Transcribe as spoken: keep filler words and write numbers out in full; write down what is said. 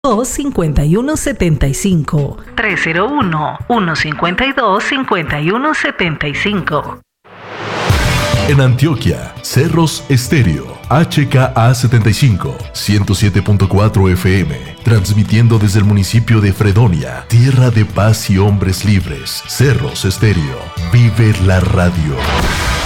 cinco uno siete cinco, tres cero uno, uno cinco dos, cinco uno siete cinco. En Antioquia, Cerros Estéreo, H K A setenta y cinco, ciento siete punto cuatro F M, transmitiendo desde el municipio de Fredonia, tierra de paz y hombres libres. Cerros Estéreo, vive la radio.